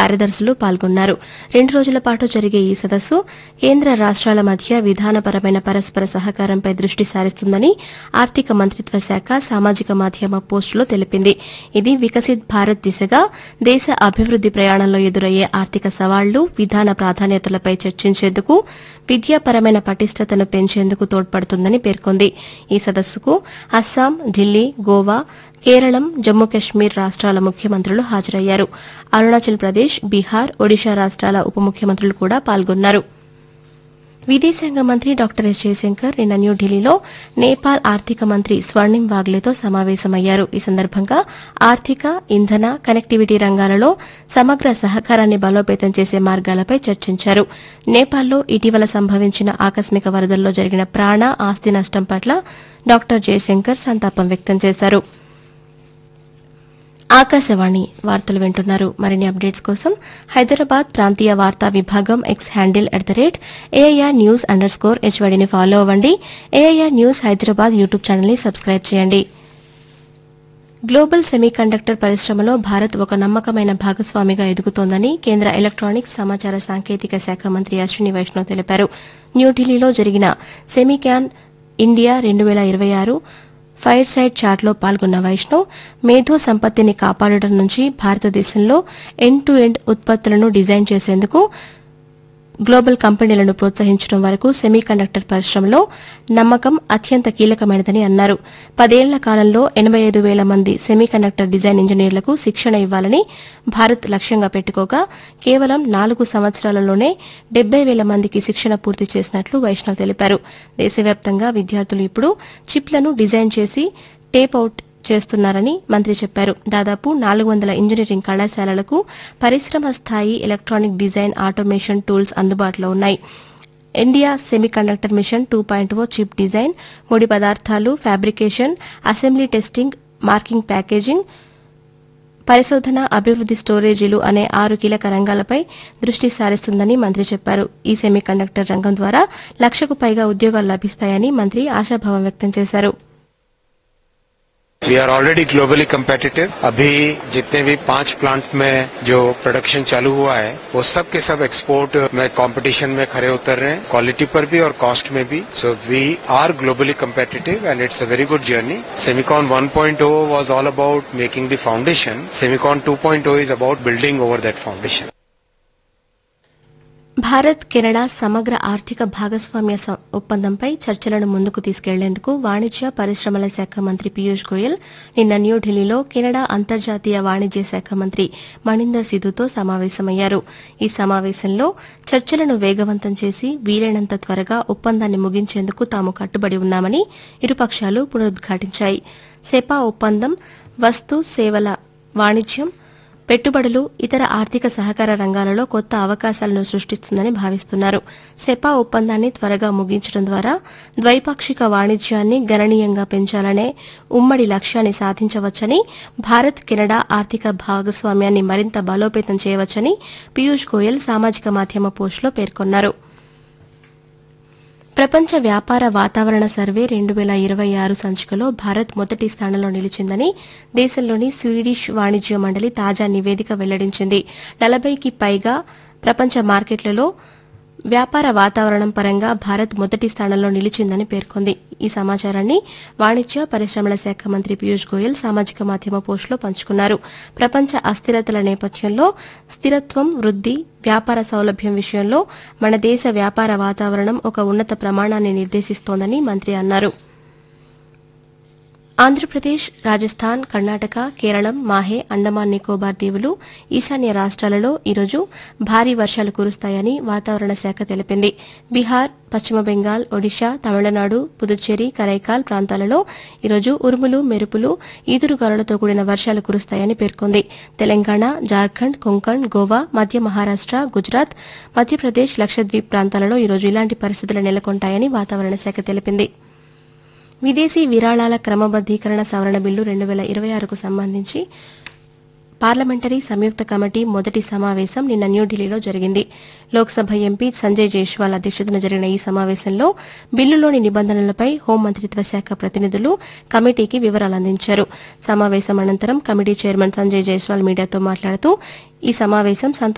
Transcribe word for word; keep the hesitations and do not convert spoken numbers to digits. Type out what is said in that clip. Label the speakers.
Speaker 1: కార్యదర్శులు పాల్గొన్నారు. రెండు రోజుల పాటు జరిగే ఈ సదస్సు కేంద్ర రాష్ట్రాల మధ్య విధానపరమైన పరస్పర సహకారంపై దృష్టి సారిస్తుందని ఆర్థిక మంత్రిత్వ శాఖ సామాజిక మాధ్యమ పోస్టులో తెలిపింది. ఇది వికసిత్ భారత్ దిశగా దేశ అభివృద్ది ప్రయాణంలో ఎదురయ్యే ఆర్థిక సవాళ్లు, విధాన ప్రాధాన్యతలపై చర్చించేందుకు, విద్యాపరమైన పటిష్టతను పెంచేందుకు తోడ్పడుతుందని పేర్కొంది. ఈ సదస్సుకు అస్సాం, ఢిల్లీ, గోవా, కేరళం, జమ్మూ కశ్మీర్ రాష్ట్రాల ముఖ్యమంత్రులు హాజరయ్యారు. అరుణాచల్ ప్రదేశ్, బీహార్, ఒడిషా రాష్ట్రాల ఉప ముఖ్యమంత్రులు కూడా పాల్గొన్నారు. విదేశాంగ మంత్రి డాక్టర్ ఎస్ జయశంకర్ నిన్న న్యూఢిల్లీలో నేపాల్ ఆర్థిక మంత్రి స్వర్ణిం వాగ్లేతో సమావేశమయ్యారు. ఈ సందర్భంగా ఆర్థిక, ఇంధన, కనెక్టివిటీ రంగాలలో సమగ్ర సహకారాన్ని బలోపేతం చేసే మార్గాలపై చర్చించారు. నేపాల్లో ఇటీవల సంభవించిన ఆకస్మిక వరదల్లో జరిగిన ప్రాణ, ఆస్తి నష్టం పట్ల డాక్టర్ జయశంకర్ సంతాపం వ్యక్తం చేశారు. ఆకాశవాణి వార్తలు వింటున్నారు. మరిన్ని అప్డేట్స్ కోసం హైదరాబాద్ ప్రాంతీయ వార్తా విభాగం X handle at the rate AIR news under score హెచ్వైడీని follow అవ్వండి. AIR news Hyderabad YouTube channel ని సబ్స్క్రైబ్ చేయండి. గ్లోబల్ సెమీకండక్టర్ పరిశ్రమలో భారత్ ఒక నమ్మకమైన భాగస్వామిగా ఎదుగుతోందని కేంద్ర ఎలక్టానిక్స్, సమాచార సాంకేతిక శాఖ మంత్రి అశ్విని వైష్ణవ్ తెలిపారు. న్యూఢిల్లీలో జరిగిన సెమీకాన్ ఇండియా రెండు పేల ఇరవై ఆరు ఫైర్ సైడ్ చాట్లో పాల్గొన్న వైష్ణవ్ మేధో సంపత్తిని కాపాడటం నుంచి భారతదేశంలో ఎండ్ టు ఎండ్ ఉత్పత్తులను డిజైన్ చేసేందుకు గ్లోబల్ కంపెనీలను ప్రోత్సహించడం వరకు సెమీకండక్టర్ పరిశ్రమలో నమ్మకం అత్యంత కీలకమైనదని అన్నారు. పదేళ్ల కాలంలో ఎనబై ఐదు వేల మంది సెమీకండక్టర్ డిజైన్ ఇంజనీర్లకు శిక్షణ ఇవ్వాలని భారత్ లక్ష్యంగా పెట్టుకోగా కేవలం నాలుగు సంవత్సరాలలోనే డెబ్బై వేల మందికి శిక్షణ పూర్తి చేసినట్లు వైష్ణవ్ తెలిపారు. దేశవ్యాప్తంగా విద్యార్థులు ఇప్పుడు చిప్లను డిజైన్ చేసి టేప్ అవుట్ చేస్తున్నారని మంత్రి చెప్పారు. దాదాపు నాలుగు వందల ఇంజనీరింగ్ కళాశాలలకు పరిశ్రమ స్థాయి ఎలక్ట్రానిక్ డిజైన్, ఆటోమేషన్ టూల్స్ అందుబాటులో ఉన్నాయి. India semiconductor machine two point ఓ చిప్ డిజైన్, ముడి పదార్థాలు, fabrication, assembly testing, marking, packaging, పరిశోధన, అభివృద్ది, స్టోరేజీలు అనే ఆరు కీలక రంగాలపై దృష్టి సారిస్తుందని మంత్రి చెప్పారు. ఈ సెమీకండక్టర్ రంగం ద్వారా లక్షకు పైగా ఉద్యోగాలు లభిస్తాయని మంత్రి ఆశాభావం వ్యక్తం చేశారు.
Speaker 2: We are already globally competitive. अभी जितने भी पांच प्लांट में जो प्रोडक्शन चालू हुआ है वो सब के सब एक्सपोर्ट में कंपटीशन में खरे उतर रहे हैं, क्वालिटी पर भी और कॉस्ट में भी. So we are globally competitive and it's a very good journey. Semicon one point oh was all about making the foundation. Semicon two point oh is about building over that foundation.
Speaker 1: Bharat, Canada సమగ్ర ఆర్థిక భాగస్వామ్య ఒప్పందంపై చర్చలను ముందుకు తీసుకెళ్లేందుకు వాణిజ్య, పరిశ్రమల శాఖ మంత్రి పీయూష్ గోయల్ నిన్న న్యూఢిల్లీలో కెనడా అంతర్జాతీయ వాణిజ్య శాఖ మంత్రి మణీందర్ సిధుతో సమావేశమయ్యారు. ఈ సమావేశంలో చర్చలను వేగవంతం చేసి వీలైనంత త్వరగా ఒప్పందాన్ని ముగించేందుకు తాము కట్టుబడి ఉన్నామని ఇరుపక్షాలు పునరుద్ఘాటించాయి. సెపా ఒప్పందం వస్తు సేవల వాణిజ్యం, పెట్టుబడులు, ఇతర ఆర్థిక సహకార రంగాలలో కొత్త అవకాశాలను సృష్టిస్తుందని భావిస్తున్నారు. సెపా ఒప్పందాన్ని త్వరగా ముగించడం ద్వారా ద్వైపాక్షిక వాణిజ్యాన్ని గణనీయంగా పెంచాలనే ఉమ్మడి లక్ష్యాన్ని సాధించవచ్చని, భారత్, కెనడా ఆర్థిక భాగస్వామ్యాన్ని మరింత బలోపేతం చేయవచ్చని పీయూష్ గోయల్ సామాజిక మాధ్యమ పోస్టులో పేర్కొన్నారు. ప్రపంచ వ్యాపార వాతావరణ సర్వే రెండు పేల ఇరవై ఆరు సంచికలో భారత్ మొదటి స్థానంలో నిలిచిందని దేశంలోని స్వీడిష్ వాణిజ్య మండలి తాజా నివేదిక వెల్లడించింది. నలభైకి పైగా ప్రపంచ మార్కెట్లలో వ్యాపార వాతావరణం పరంగా భారత్ మొదటి స్థానంలో నిలిచిందని పేర్కొంది. ఈ సమాచారాన్ని వాణిజ్య, పరిశ్రమల శాఖ మంత్రి పీయూష్ గోయల్ సామాజిక మాధ్యమ పోస్టులో పంచుకున్నారు. ప్రపంచ అస్థిరతల నేపథ్యంలో స్థిరత్వం, వృద్ది, వ్యాపార సౌలభ్యం విషయంలో మన దేశ వ్యాపార వాతావరణం ఒక ఉన్నత ప్రమాణాన్ని నిర్దేశిస్తోందని మంత్రి అన్నారు. ఆంధ్రప్రదేశ్, రాజస్థాన్, కర్ణాటక, కేరళం, మాహే, అండమాన్ నికోబార్ దీవులు, ఈశాన్య రాష్ట్రాలలో ఈరోజు భారీ వర్షాలు కురుస్తాయని వాతావరణ శాఖ తెలిపింది. బీహార్, పశ్చిమ బెంగాల్, ఒడిషా, తమిళనాడు, పుదుచ్చేరి, కరైకాల్ ప్రాంతాలలో ఈరోజు ఉరుములు, మెరుపులు, ఈదురుగాలులతో కూడిన వర్షాలు కురుస్తాయని పేర్కొంది. తెలంగాణ, జార్ఖండ్, కొంకణ్, గోవా, మధ్య మహారాష్ట, గుజరాత్, మధ్యప్రదేశ్, లక్షద్వీప్ ప్రాంతాలలో ఈరోజు ఇలాంటి పరిస్థితులు నెలకొంటాయని వాతావరణ శాఖ తెలిపింది. విదేశీ విరాళాల క్రమబద్దీకరణ సవరణ బిల్లు రెండు పేల ఇరవై ఆరుకు సంబంధించి పార్లమెంటరీ సంయుక్త కమిటీ మొదటి సమావేశం నిన్న న్యూఢిల్లీలో జరిగింది. లోక్సభ ఎంపీ సంజయ్ జైష్వాల్ అధ్యక్షతన జరిగిన ఈ సమావేశంలో బిల్లులోని నిబంధనలపై హోంమంత్రిత్వ శాఖ ప్రతినిధులు కమిటీకి వివరాలు అందించారు. సమావేశం అనంతరం కమిటీ చైర్మన్ సంజయ్ జైష్వాల్ మీడియాతో మాట్లాడుతూ ఈ సమావేశం